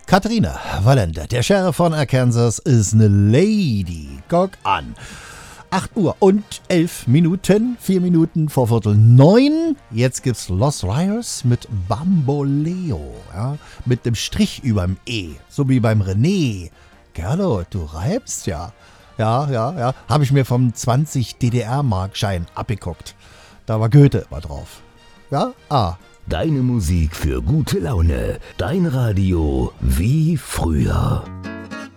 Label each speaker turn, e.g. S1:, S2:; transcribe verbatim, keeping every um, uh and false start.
S1: Katharina Valente, der Sheriff von Arkansas, ist eine Lady. Guck an. acht Uhr und elf Minuten, vier Minuten vor Viertel neun. Jetzt gibt's Los Rios mit Bamboleo, ja, mit dem Strich überm E, so wie beim René. Gerlo, du reibst ja. Ja, ja, ja, habe ich mir vom zwanzig D D R-Markschein abgeguckt. Da war Goethe immer drauf. Ja, ah.
S2: Deine Musik für gute Laune. Dein Radio wie früher.